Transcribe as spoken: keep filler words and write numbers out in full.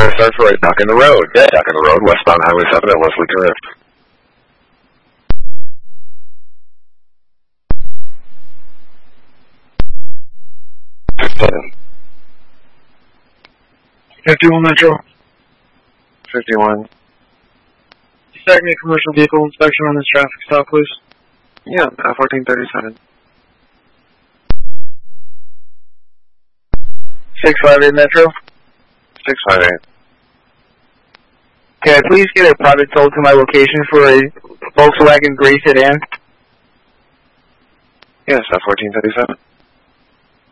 Uh, sorry for right, back in the road. Yeah, back in the road, westbound Highway seven at Leslie Drift. fifty-one Metro. fifty-one. Starting a commercial vehicle inspection on this traffic stop, please. Yeah, uh, fourteen thirty-seven. six five eight Metro. six five eight. Can I please get a private toll to my location for a Volkswagen gray sedan? Yes, uh, fourteen thirty-seven.